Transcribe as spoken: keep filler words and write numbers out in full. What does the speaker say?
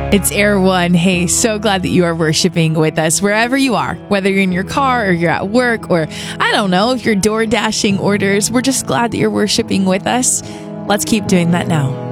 It's Air One. Hey, so glad that you are worshiping with us wherever you are, whether you're in your car or you're at work or I don't know, if you're door dashing orders. We're just glad that you're worshiping with us. Let's keep doing that now.